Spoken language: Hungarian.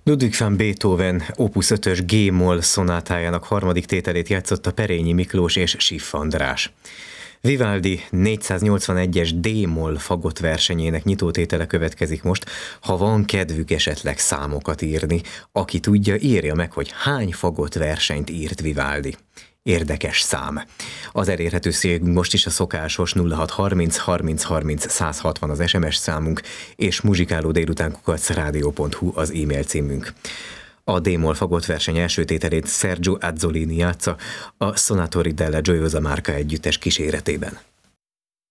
Ludwig van Beethoven Opus 5-ös G-moll szonátájának harmadik tételét játszotta Perényi Miklós és Siff András. Vivaldi 481-es D-moll fagott versenyének nyitótétele következik most. Ha van kedvük esetleg számokat írni, aki tudja, írja meg, hogy hány fagott versenyt írt Vivaldi. Érdekes szám. Az elérhető szélünk most is a szokásos 0630 30 30 160 az SMS számunk, és muzsikálódélután@radio.hu az e-mail címünk. A D-moll fagott verseny első tételét Sergio Azzolini játsza a Sonatori della Gioiosa Marca együttes kíséretében.